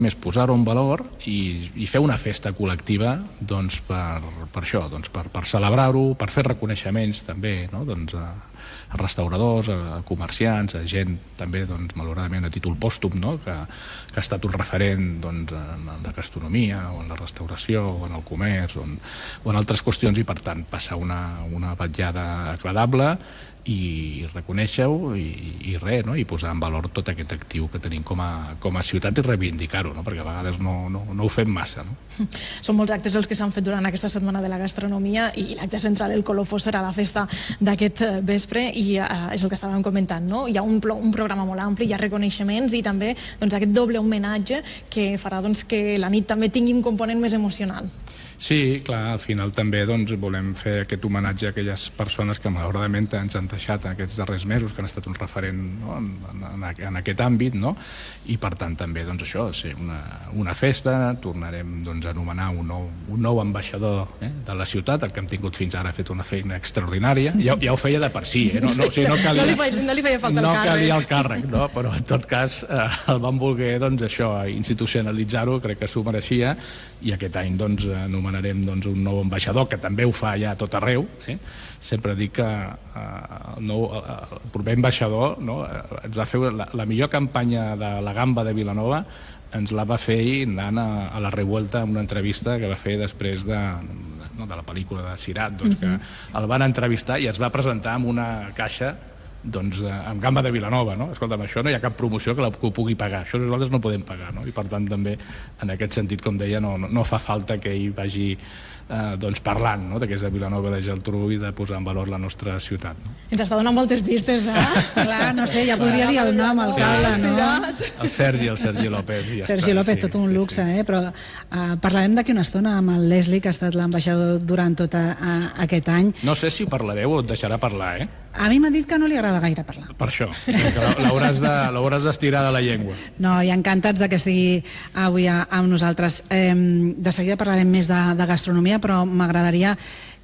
més posar-ho en valor i fer una festa col·lectiva per això, per celebrar-ho, per fer reconeixements també, a restauradors, a comerciants, a gent també, malauradament, a títol pòstum, que ha estat un referent en la gastronomia o en la restauració o en el comerç o en altres qüestions, i per tant passar una vetllada agradable i reconèixer-ho i res, i posar en valor tot aquest actiu que tenim com a ciutat i reivindicar-ho, perquè a vegades no ho fem massa. Són molts actes els que s'han fet durant aquesta setmana de la gastronomia i l'acte central, el Colofó, serà la festa d'aquest vespre i és el que estàvem comentant, no? Hi ha un programa molt ampli, hi ha reconeixements i també aquest doble homenatge que farà que la nit també tingui un component més emocional. Sí, clar, al final també volem fer aquest homenatge a aquelles persones que malauradament ens han deixat en aquests darrers mesos, que han estat un referent en aquest àmbit, i per tant també això, ser una festa. Tornarem a anomenar un nou ambaixador de la ciutat. El que hem tingut fins ara ha fet una feina extraordinària, ja ho feia de per si, no li feia falta el càrrec. No calia el càrrec, però en tot cas el vam voler institucionalitzar-ho, crec que s'ho mereixia, i aquest any anomenarem un nou ambaixador, que també ho fa ja a tot arreu. Sempre dic que el proper ambaixador ens va fer la millor campanya de la gamba de Vilanova, ens la va fer anant a la Revuelta, en una entrevista que va fer després de la pel·lícula de Sirat, que el van entrevistar i es va presentar amb una caixa amb gamba de Vilanova. Escolta'm, això no hi ha cap promoció que ho pugui pagar, això nosaltres no podem pagar, i per tant també en aquest sentit, com deia, no fa falta que ell vagi parlant que és de Vilanova i la Geltrú i de posar en valor la nostra ciutat. Ens està donant moltes pistes, Clar, no sé, ja podria dir el nom, alcalde, no? El Sergi López. Sergi López, tot un luxe, però parlarem d'aquí una estona amb el Leslie, que ha estat l'ambaixador durant tot aquest any. No sé si parlareu o et deixarà parlar, A mi m'ha dit que no li agrada gaire parlar. Per això, l'hauràs d'estirar de la llengua. No, i encantats que estigui avui amb nosaltres. De seguida parlarem més de gastronomia, però m'agradaria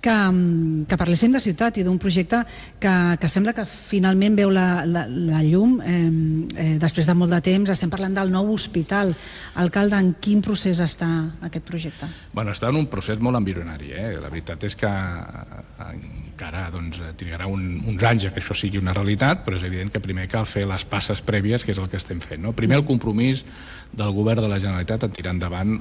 que parléssim de ciutat i d'un projecte que sembla que finalment veu la llum després de molt de temps. Estem parlant del nou hospital. Alcalde, en quin procés està aquest projecte? Està en un procés molt embrionari. La veritat és que encara trigarà uns anys que això sigui una realitat, però és evident que primer cal fer les passes prèvies, que és el que estem fent. Primer, el compromís del govern de la Generalitat en tirar endavant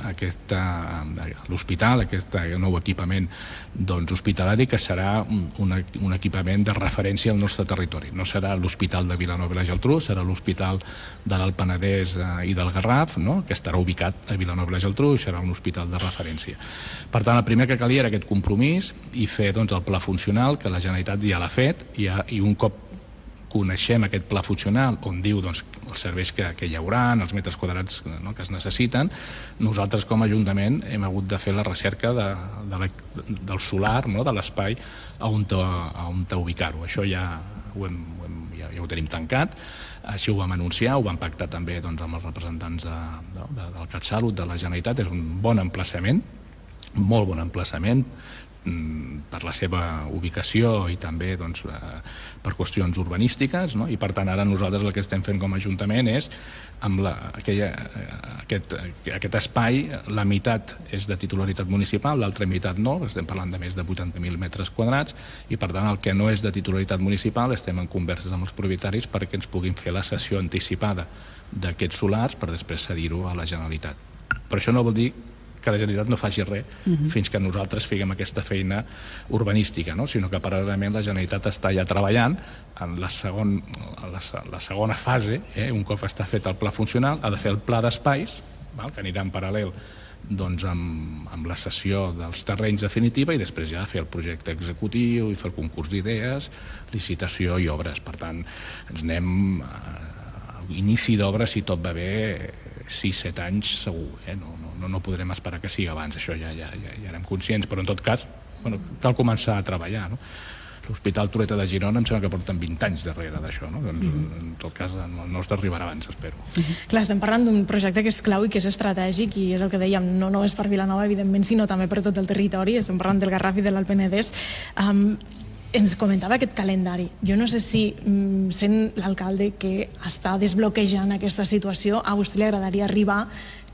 l'hospital, aquest nou equipament hospitalari, que serà un equipament de referència al nostre territori. No serà l'Hospital de Vilanova i la Geltrú, serà l'Hospital de l'Alt Penedès i del Garraf, que estarà ubicat a Vilanova i la Geltrú i serà un hospital de referència. Per tant, el primer que calia era aquest compromís i fer el pla funcional, que la Generalitat ja l'ha fet, i un cop coneixem aquest pla funcional on diu els serveis que hi haurà, els metres quadrats que es necessiten, nosaltres com a Ajuntament hem hagut de fer la recerca del solar, de l'espai on ubicar-ho. Això ja ho tenim tancat, així ho vam anunciar, ho vam pactar també amb els representants del CatSalut, de la Generalitat. És un bon emplaçament, molt bon emplaçament, per la seva ubicació i també per qüestions urbanístiques, i per tant ara nosaltres el que estem fent com a Ajuntament és amb aquest espai, la meitat és de titularitat municipal, l'altra meitat no, estem parlant de més de 80.000 metres quadrats, i per tant el que no és de titularitat municipal estem en converses amb els propietaris perquè ens puguin fer la cessió anticipada d'aquests solars per després cedir-ho a la Generalitat. Però això no vol dir que la Generalitat no faci res fins que nosaltres fem aquesta feina urbanística, sinó que paral·lelament la Generalitat està ja treballant en la segona fase, un cop està fet el pla funcional, ha de fer el pla d'espais, que anirà en paral·lel amb la cessió dels terrenys definitiva i després ja fer el projecte executiu i fer el concurs d'idees, licitació i obres. Per tant, ens anem a inici d'obres, si tot va bé, 6-7 anys segur, no podrem esperar que sigui abans, això ja érem conscients, però en tot cas cal començar a treballar. L'Hospital Trueta de Girona em sembla que porten 20 anys darrere d'això, en tot cas el nostre arribarà abans, espero. Clar, estem parlant d'un projecte que és clau i que és estratègic i és el que dèiem, no només per Vilanova, evidentment, sinó també per tot el territori. Estem parlant del Garraf i de l'Alt Penedès. Ens comentava aquest calendari. Jo no sé si, sent l'alcalde que està desbloquejant aquesta situació, a vostè li agradaria arribar